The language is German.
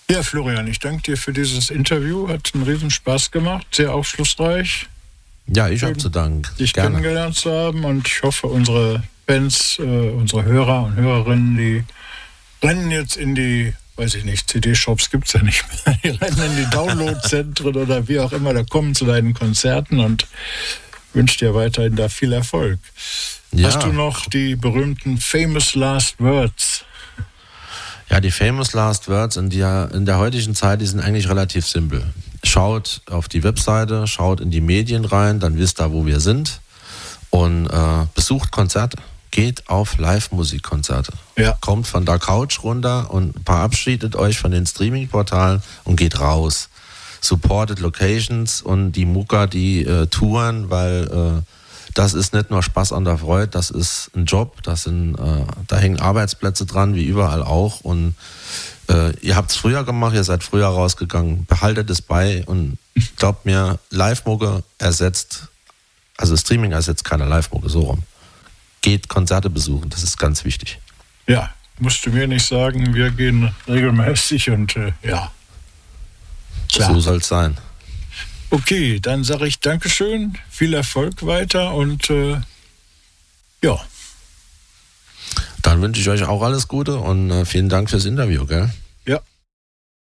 Ja, Florian, ich danke dir für dieses Interview. Hat einen riesen Spaß gemacht, sehr aufschlussreich. Ja, ich habe zu danken. Dich kennengelernt zu haben, und ich hoffe, unsere Fans, unsere Hörer und Hörerinnen, die rennen jetzt in die, weiß ich nicht, CD-Shops gibt es ja nicht mehr, die rennen in die Downloadzentren oder wie auch immer, da kommen zu deinen Konzerten, und wünsche dir weiterhin da viel Erfolg. Ja. Hast du noch die berühmten Famous Last Words? Ja, die Famous Last Words in der heutigen Zeit, die sind eigentlich relativ simpel. Schaut auf die Webseite, schaut in die Medien rein, dann wisst ihr, wo wir sind, und besucht Konzerte. Geht auf Live-Musikkonzerte. Ja. Kommt von der Couch runter und verabschiedet euch von den Streaming-Portalen und geht raus. Supportet Locations und die Mucker, die touren, weil das ist nicht nur Spaß an der Freude, das ist ein Job, da hängen Arbeitsplätze dran, wie überall auch, und ihr habt es früher gemacht, ihr seid früher rausgegangen, behaltet es bei, und glaubt mir, Live-Mucke Streaming ersetzt keine Live-Mucke, so rum. Geht Konzerte besuchen, das ist ganz wichtig. Ja, musst du mir nicht sagen, wir gehen regelmäßig, und ja. Klar. So soll es sein. Okay, dann sage ich Dankeschön, viel Erfolg weiter, und ja. Dann wünsche ich euch auch alles Gute und vielen Dank fürs Interview, gell?